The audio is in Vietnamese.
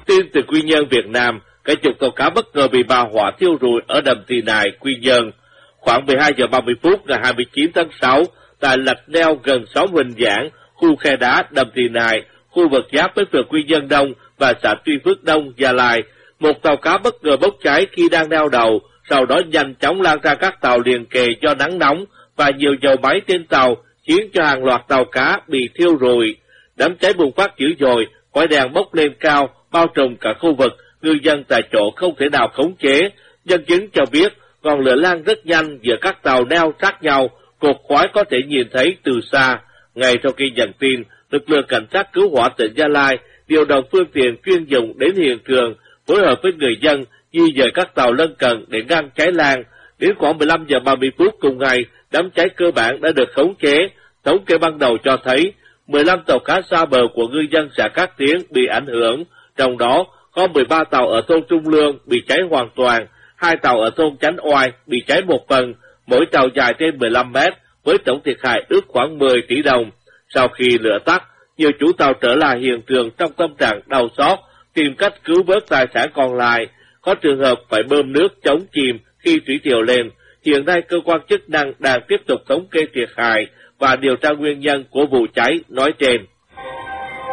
tin từ Quy Nhơn Việt Nam, cả chục tàu cá bất ngờ bị bạo hỏa thiêu rụi ở đầm Tì Nại, Quy Nhơn. Khoảng 12 giờ 30 phút ngày 29 tháng 6, tại lạch neo gần xóm Huỳnh Giảng, khu khe đá đầm Tì Nại, khu vực giáp với phường Quy Nhơn Đông và xã Tuy Phước Đông, Gia Lai, một tàu cá bất ngờ bốc cháy khi đang neo đậu, sau đó nhanh chóng lan ra các tàu liền kề do nắng nóng và nhiều dầu máy trên tàu, khiến cho hàng loạt tàu cá bị thiêu rụi. Đám cháy bùng phát dữ dội, khói đen bốc lên cao, bao trùm cả khu vực, ngư dân tại chỗ không thể nào khống chế. Nhân chứng cho biết, ngọn lửa lan rất nhanh giữa các tàu neo sát nhau, cột khói có thể nhìn thấy từ xa. Ngay sau khi nhận tin, lực lượng cảnh sát cứu hỏa tỉnh Gia Lai điều động phương tiện chuyên dụng đến hiện trường, phối hợp với người dân di dời các tàu lân cận để ngăn cháy lan. Đến khoảng 15 giờ 30 phút cùng ngày, đám cháy cơ bản đã được khống chế. Thống kê ban đầu cho thấy 15 tàu cá xa bờ của ngư dân xã Cát Tiến bị ảnh hưởng, trong đó có 13 tàu ở thôn Trung Lương bị cháy hoàn toàn, 2 tàu ở thôn Chánh Oai bị cháy một phần, mỗi tàu dài trên 15 mét, với tổng thiệt hại ước khoảng 10 tỷ đồng. Sau khi lửa tắt, nhiều chủ tàu trở lại hiện trường trong tâm trạng đau xót, tìm cách cứu vớt tài sản còn lại. Có trường hợp phải bơm nước chống chìm khi thủy triều lên. Hiện nay cơ quan chức năng đang tiếp tục thống kê thiệt hại và điều tra nguyên nhân của vụ cháy nói trên.